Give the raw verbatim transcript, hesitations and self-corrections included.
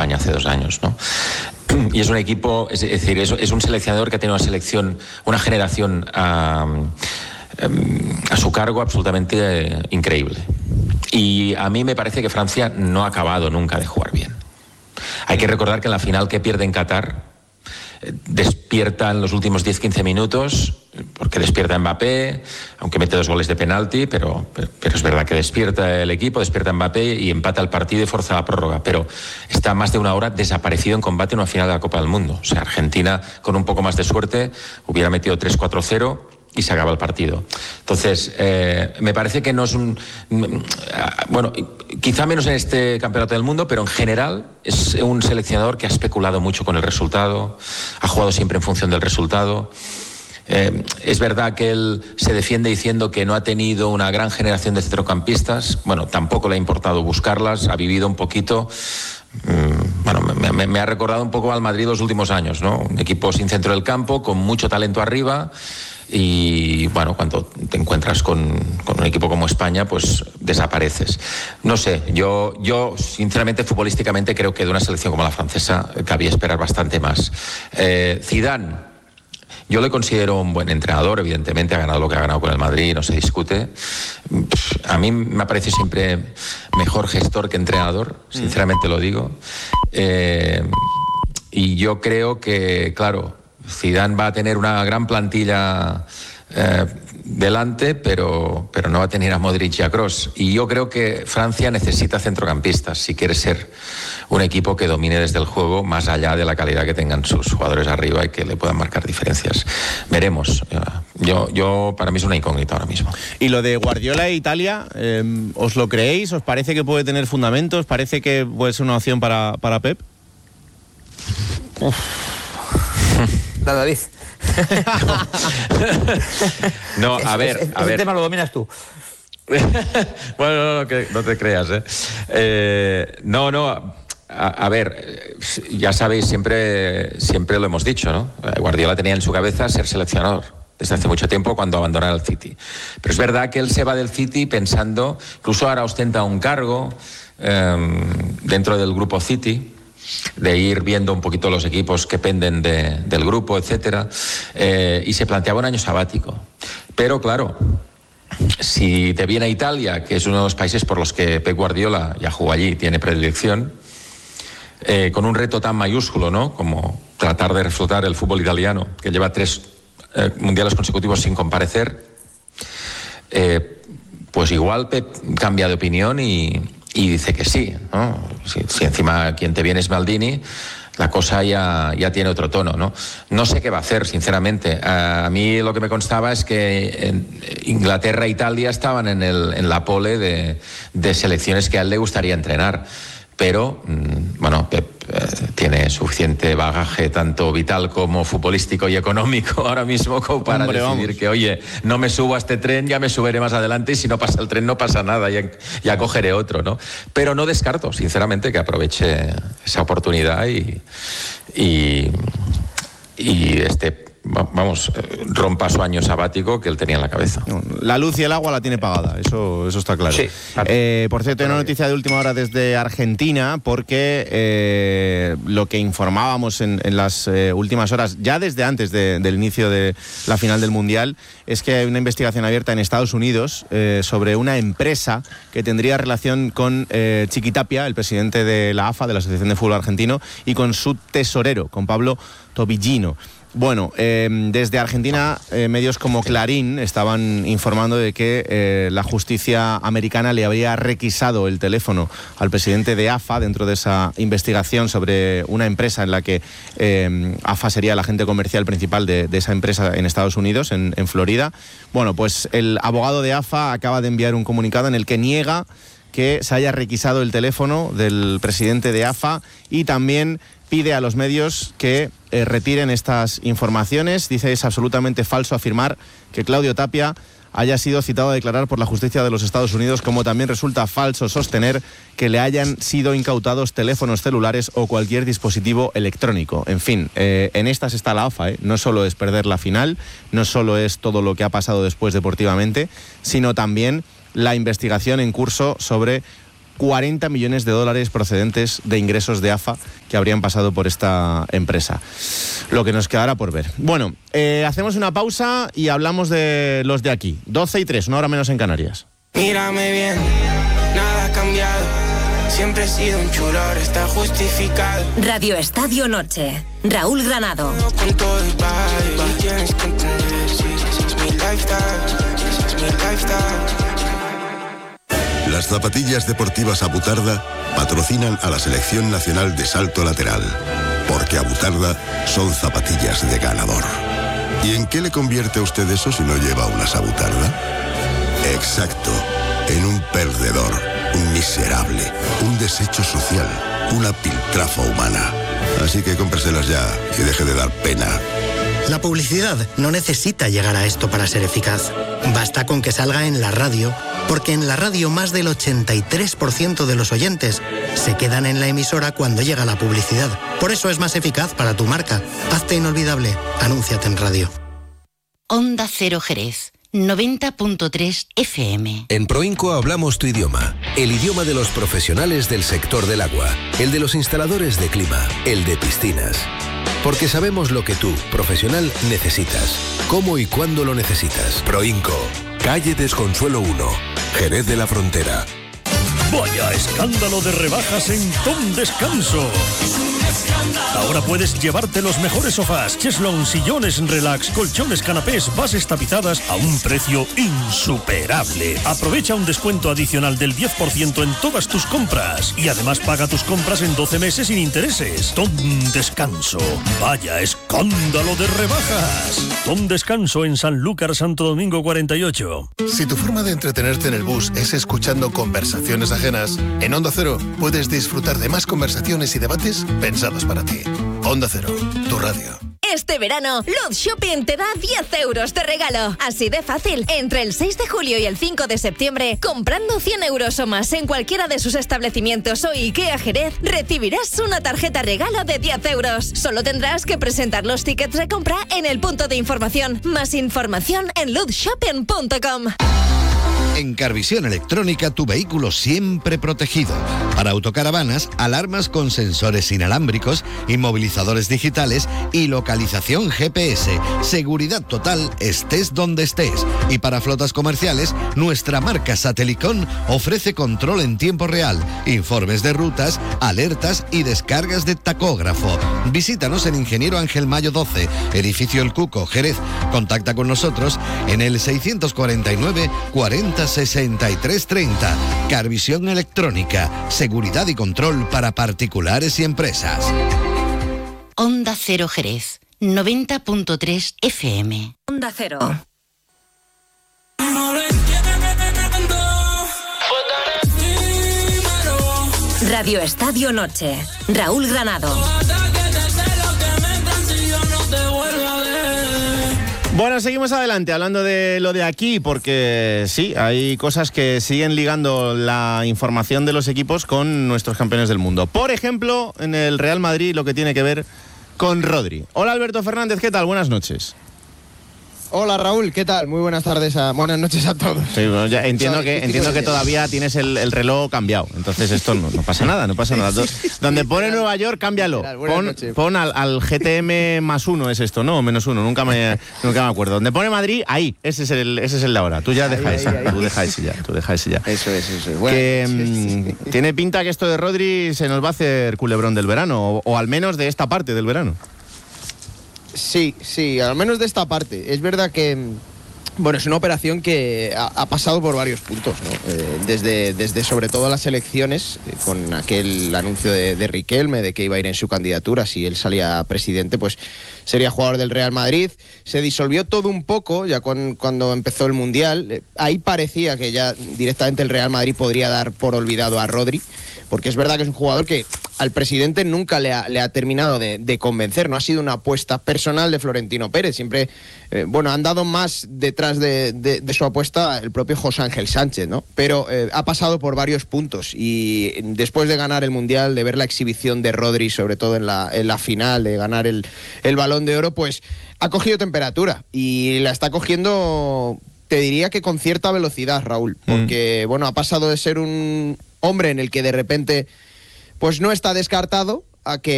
España hace dos años, ¿no? Y es un equipo, es decir, es, es un seleccionador que ha tenido una selección, una generación a, a su cargo absolutamente eh, increíble. Y a mí me parece que Francia no ha acabado nunca de jugar bien. Hay que recordar que en la final que pierde en Qatar, eh, despierta en los últimos diez a quince minutos, porque despierta Mbappé, aunque mete dos goles de penalti, pero, pero, pero es verdad que despierta el equipo, despierta Mbappé y empata el partido y forza la prórroga, pero está más de una hora desaparecido en combate en una final de la Copa del Mundo. O sea, Argentina, con un poco más de suerte, hubiera metido tres cuatro cero y se acaba el partido. Entonces, eh, me parece que no es un... Bueno, quizá menos en este campeonato del mundo, pero en general es un seleccionador que ha especulado mucho con el resultado, ha jugado siempre en función del resultado. Eh, es verdad que él se defiende diciendo que no ha tenido una gran generación de centrocampistas. Bueno, tampoco le ha importado buscarlas, ha vivido un poquito... Bueno, me, me, me ha recordado un poco al Madrid los últimos años, ¿no? Un equipo sin centro del campo, con mucho talento arriba y, bueno, cuando te encuentras con, con un equipo como España, pues desapareces. No sé, yo, yo sinceramente, futbolísticamente, creo que de una selección como la francesa cabía esperar bastante más. Eh, Zidane, yo le considero un buen entrenador, evidentemente ha ganado lo que ha ganado con el Madrid, no se discute. A mí me ha parecido siempre mejor gestor que entrenador, sinceramente lo digo. Eh, y yo creo que, claro, Zidane va a tener una gran plantilla eh, delante, pero, pero no va a tener a Modric y a Kroos. Y yo creo que Francia necesita centrocampistas si quiere ser un equipo que domine desde el juego, más allá de la calidad que tengan sus jugadores arriba y que le puedan marcar diferencias. Veremos. Yo, yo para mí es una incógnita ahora mismo. Y lo de Guardiola e Italia, eh, ¿os lo creéis? ¿Os parece que puede tener fundamentos? ¿Parece que puede ser una opción para, para Pep? Uf. La David. No, a ver, es, es, a ver. El tema lo dominas tú. Bueno, no, no, que no te creas, ¿eh? eh no, no. A, a ver, ya sabéis, siempre, siempre lo hemos dicho, ¿no? Guardiola tenía en su cabeza ser seleccionador desde hace mucho tiempo cuando abandonara el City. Pero es verdad que él se va del City pensando, incluso ahora ostenta un cargo eh, dentro del grupo City, de ir viendo un poquito los equipos que penden de, del grupo, etcétera, eh, y se planteaba un año sabático. Pero claro, si te viene a Italia, que es uno de los países por los que Pep Guardiola ya jugó allí, tiene predilección, eh, con un reto tan mayúsculo, ¿no?, como tratar de reflotar el fútbol italiano, que lleva tres eh, mundiales consecutivos sin comparecer, eh, pues igual Pep cambia de opinión y, y dice que sí, ¿no? Si, si encima quien te viene es Maldini, la cosa ya, ya tiene otro tono, ¿no? No sé qué va a hacer, sinceramente. A mí lo que me constaba es que en Inglaterra e Italia estaban en, el, en la pole de, de selecciones que a él le gustaría entrenar. Pero, bueno, Pep eh, tiene suficiente bagaje tanto vital como futbolístico y económico ahora mismo como para Hombre, decidir vamos. que, oye, no me subo a este tren, ya me subiré más adelante y si no pasa el tren no pasa nada, ya, ya cogeré otro, ¿no? Pero no descarto, sinceramente, que aproveche esa oportunidad y, y, y este... vamos, rompa su año sabático que él tenía en la cabeza. La luz y el agua la tiene pagada, eso, eso está claro. Sí, eh, por cierto, hay una noticia de última hora desde Argentina, porque eh, lo que informábamos en, en las eh, últimas horas, ya desde antes de, del inicio de la final del Mundial, es que hay una investigación abierta en Estados Unidos eh, sobre una empresa que tendría relación con eh, Chiqui Tapia, el presidente de la A F A, de la Asociación de Fútbol Argentino, y con su tesorero, con Pablo Tobillino. Bueno, eh, desde Argentina, eh, medios como Clarín estaban informando de que eh, la justicia americana le habría requisado el teléfono al presidente de A F A dentro de esa investigación sobre una empresa en la que eh, A F A sería el agente comercial principal de, de esa empresa en Estados Unidos, en, en Florida. Bueno, pues el abogado de A F A acaba de enviar un comunicado en el que niega que se haya requisado el teléfono del presidente de A F A y también pide a los medios que eh, retiren estas informaciones. Dice, es absolutamente falso afirmar que Claudio Tapia haya sido citado a declarar por la justicia de los Estados Unidos, como también resulta falso sostener que le hayan sido incautados teléfonos celulares o cualquier dispositivo electrónico. En fin, eh, en estas está la A F A, ¿eh? No solo es perder la final, no solo es todo lo que ha pasado después deportivamente, sino también la investigación en curso sobre cuarenta millones de dólares procedentes de ingresos de A F A que habrían pasado por esta empresa. Lo que nos quedará por ver. Bueno, eh, hacemos una pausa y hablamos de los de aquí. doce y tres, una hora menos en Canarias. Mírame bien, nada ha cambiado. Siempre he sido un chulo, ahora está justificado. Radio Estadio Noche. Raúl Granado. Con todo el baile, tienes que entender, sí, sí, es mi lifestyle, sí, es mi lifestyle. Las zapatillas deportivas Abutarda patrocinan a la Selección Nacional de Salto Lateral, porque Abutarda son zapatillas de ganador. ¿Y en qué le convierte a usted eso si no lleva unas Abutarda? Exacto, en un perdedor, un miserable, un desecho social, una piltrafa humana. Así que cómpreselas ya y deje de dar pena. La publicidad no necesita llegar a esto para ser eficaz. Basta con que salga en la radio, porque en la radio más del ochenta y tres por ciento de los oyentes se quedan en la emisora cuando llega la publicidad. Por eso es más eficaz para tu marca. Hazte inolvidable. Anúnciate en radio. Onda Cero Jerez. noventa punto tres F M. En Proinco hablamos tu idioma, el idioma de los profesionales del sector del agua, el de los instaladores de clima, el de piscinas. Porque sabemos lo que tú, profesional, necesitas, cómo y cuándo lo necesitas. Proinco, calle Desconsuelo uno, Jerez de la Frontera. Vaya escándalo de rebajas en Tom Descanso. Ahora puedes llevarte los mejores sofás, cheslón, sillones relax, colchones, canapés, bases tapizadas a un precio insuperable. Aprovecha un descuento adicional del diez por ciento en todas tus compras y además paga tus compras en doce meses sin intereses. Tom Descanso. Vaya escándalo de rebajas. Tom Descanso en Sanlúcar, Santo Domingo cuarenta y ocho. Si tu forma de entretenerte en el bus es escuchando conversaciones ajenas, en Onda Cero puedes disfrutar de más conversaciones y debates pensados para ti. Onda Cero, tu radio. Este verano, Luz Shopping te da diez euros de regalo. Así de fácil. Entre el seis de julio y el cinco de septiembre, comprando cien euros o más en cualquiera de sus establecimientos o IKEA Jerez, recibirás una tarjeta regalo de diez euros. Solo tendrás que presentar los tickets de compra en el punto de información. Más información en luz shopping punto com. En Carvisión Electrónica, tu vehículo siempre protegido. Para autocaravanas, alarmas con sensores inalámbricos, inmovilizadores digitales y localización G P S. Seguridad total, estés donde estés. Y para flotas comerciales, nuestra marca Satelicon ofrece control en tiempo real, informes de rutas, alertas y descargas de tacógrafo. Visítanos en Ingeniero Ángel Mayo doce, Edificio El Cuco, Jerez. Contacta con nosotros en el seiscientos cuarenta y nueve cuarenta sesenta y tres treinta. Carvisión Electrónica, seguridad y control para particulares y empresas. Onda Cero Jerez, noventa punto tres F M. Onda Cero. Radio Estadio Noche. Raúl Granado. Bueno, seguimos adelante hablando de lo de aquí, porque sí, hay cosas que siguen ligando la información de los equipos con nuestros campeones del mundo. Por ejemplo, en el Real Madrid, lo que tiene que ver con Rodri. Hola Alberto Fernández, ¿qué tal? Buenas noches. Hola Raúl, ¿qué tal? Muy buenas tardes, a, buenas noches a todos. Sí, bueno, ya entiendo que entiendo que todavía tienes el, el reloj cambiado, entonces esto no, no pasa nada, no pasa nada. Donde pone Nueva York, cámbialo. Pon, pon al, al G T M más uno, es esto, ¿no? Menos uno, nunca me, nunca me acuerdo. Donde pone Madrid, ahí, ese es el, ese es el de ahora. Tú ya ahí, deja ahí, ese, ahí, tú ahí. deja ese ya, tú deja ese ya. Eso es, eso es. Bueno, que, sí, sí, sí. Tiene pinta que esto de Rodri se nos va a hacer culebrón del verano, o, o al menos de esta parte del verano. Sí, sí, al menos de esta parte. Es verdad que, bueno, es una operación que ha, ha pasado por varios puntos, ¿no? Eh, desde, desde sobre todo las elecciones, eh, con aquel anuncio de, de Riquelme de que iba a ir en su candidatura, si él salía presidente, pues sería jugador del Real Madrid. Se disolvió todo un poco ya con, cuando empezó el Mundial. Eh, ahí parecía que ya directamente el Real Madrid podría dar por olvidado a Rodri, porque es verdad que es un jugador que al presidente nunca le ha, le ha terminado de, de convencer, no ha sido una apuesta personal de Florentino Pérez, siempre, eh, bueno, han dado más detrás de, de, de su apuesta el propio José Ángel Sánchez, ¿no? Pero eh, ha pasado por varios puntos y después de ganar el Mundial, de ver la exhibición de Rodri, sobre todo en la, en la final, de ganar el, el Balón de Oro, pues ha cogido temperatura y la está cogiendo, te diría que con cierta velocidad, Raúl, porque, mm. bueno, ha pasado de ser un... hombre en el que de repente pues no está descartado a que